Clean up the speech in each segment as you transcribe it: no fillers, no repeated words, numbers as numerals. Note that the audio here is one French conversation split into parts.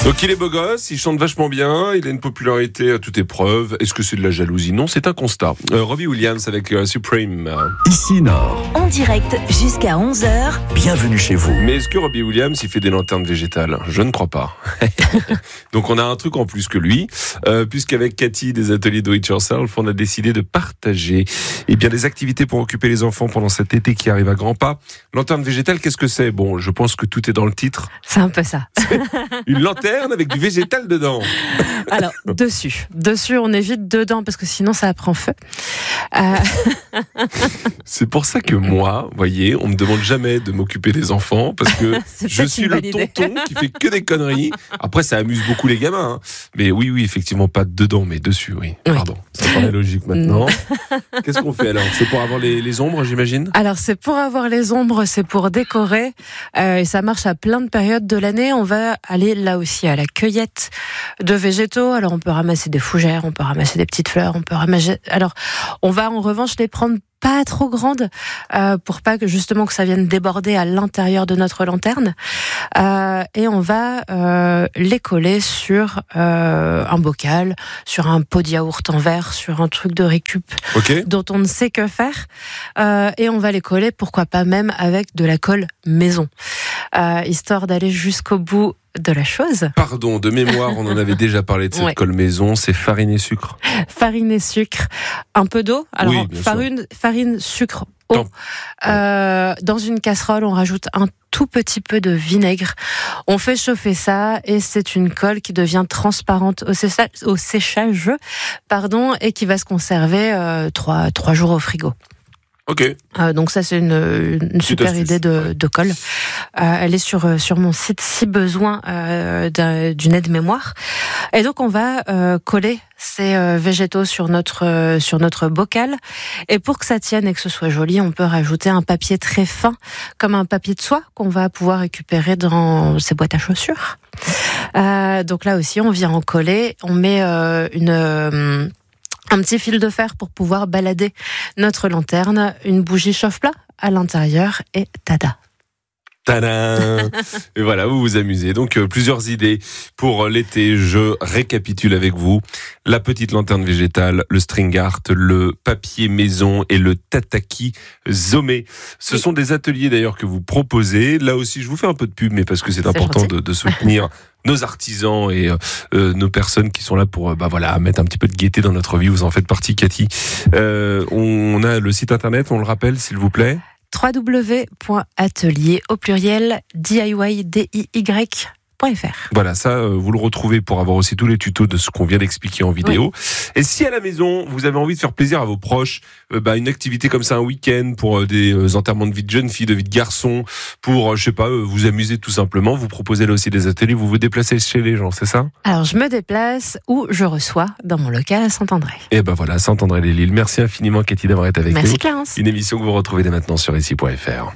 Donc il est beau gosse, il chante vachement bien, il a une popularité à toute épreuve. Est-ce que c'est de la jalousie? Non, c'est un constat. Robbie Williams avec Supreme. Ici Nord. En direct jusqu'à 11h. Bienvenue chez vous. Mais est-ce que Robbie Williams, il fait des lanternes végétales? Je ne crois pas. Donc on a un truc en plus que lui, puisqu'avec Cathy des ateliers Do It Yourself, on a décidé de partager des activités pour occuper les enfants pendant cet été qui arrive à grands pas. Lanterne végétale, qu'est-ce que c'est? Bon, je pense que tout est dans le titre. C'est un peu ça. Une lanterne avec du végétal dedans. Alors, dessus, on évite dedans parce que sinon ça prend feu. C'est pour ça que moi, vous voyez, on me demande jamais de m'occuper des enfants parce que je suis le tonton qui fait que des conneries. Après, ça amuse beaucoup les gamins. Mais oui, effectivement, pas dedans, mais dessus, oui. Pardon, ça paraît logique maintenant. Qu'est-ce qu'on fait alors? C'est pour avoir les ombres, j'imagine? Alors, c'est pour avoir les ombres, c'est pour décorer. Et ça marche à plein de périodes de l'année. On va aller là aussi à la cueillette de végétaux. Alors, on peut ramasser des fougères, on peut ramasser des petites fleurs, on peut ramasser... Alors, on va en revanche les prendre pas trop grandes pour pas que justement que ça vienne déborder à l'intérieur de notre lanterne, et on va les coller sur un bocal, sur un pot de yaourt en verre, sur un truc de récup dont on ne sait que faire, et on va les coller pourquoi pas même avec de la colle maison, histoire d'aller jusqu'au bout de la chose. Pardon, de mémoire, on en avait déjà parlé de cette colle maison, c'est farine et sucre. Farine et sucre, un peu d'eau. Alors, farine, sucre, eau. Dans une casserole, on rajoute un tout petit peu de vinaigre. On fait chauffer ça et c'est une colle qui devient transparente au séchage, et qui va se conserver 3 jours au frigo. Ok. Donc ça c'est une super idée de colle. Elle est sur mon site si besoin d'une aide-mémoire. Et donc on va coller ces végétaux sur notre bocal. Et pour que ça tienne et que ce soit joli, on peut rajouter un papier très fin, comme un papier de soie qu'on va pouvoir récupérer dans ces boîtes à chaussures. Donc là aussi on vient en coller. On met un petit fil de fer pour pouvoir balader notre lanterne, une bougie chauffe-plat à l'intérieur et tada. Tadam! Et voilà, vous vous amusez. Donc, plusieurs idées pour l'été. Je récapitule avec vous. La petite lanterne végétale, le string art, le papier maison et le tataki zomé. Ce sont des ateliers d'ailleurs que vous proposez. Là aussi, je vous fais un peu de pub, mais parce que c'est important de soutenir nos artisans et nos personnes qui sont là pour mettre un petit peu de gaieté dans notre vie. Vous en faites partie, Cathy. On a le site internet, on le rappelle, s'il vous plaît. www.atelier au pluriel DIY.fr. Voilà, ça, vous le retrouvez pour avoir aussi tous les tutos de ce qu'on vient d'expliquer en vidéo. Oui. Et si à la maison, vous avez envie de faire plaisir à vos proches, une activité comme ça, un week-end, pour des enterrements de vie de jeune fille, de vie de garçon, pour, vous amuser tout simplement, vous proposez là aussi des ateliers, vous vous déplacez chez les gens, c'est ça? Alors, je me déplace ou je reçois dans mon local à Saint-André. Et voilà, Saint-André-les-Lilles. Merci infiniment, Cathy, d'avoir été avec nous. Merci, Clarence. Une émission que vous retrouvez dès maintenant sur ici.fr.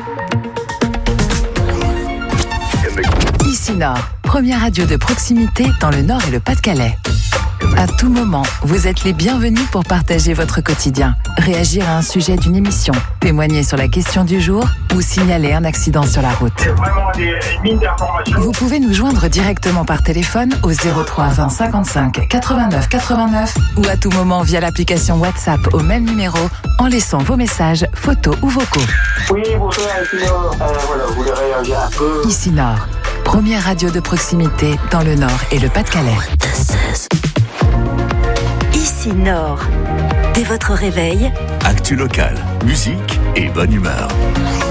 Ici Nord, première radio de proximité dans le Nord et le Pas-de-Calais. À tout moment, vous êtes les bienvenus pour partager votre quotidien, réagir à un sujet d'une émission, témoigner sur la question du jour ou signaler un accident sur la route. Vous pouvez nous joindre directement par téléphone au 03 20 55 89 89 ou à tout moment via l'application WhatsApp au même numéro en laissant vos messages, photos ou vocaux. Oui, bonsoir, ici Nord. Vous voulez réagir un peu. Ici Nord, première radio de proximité dans le Nord et le Pas-de-Calais. Ici Nord. Dès votre réveil, actu local, musique et bonne humeur.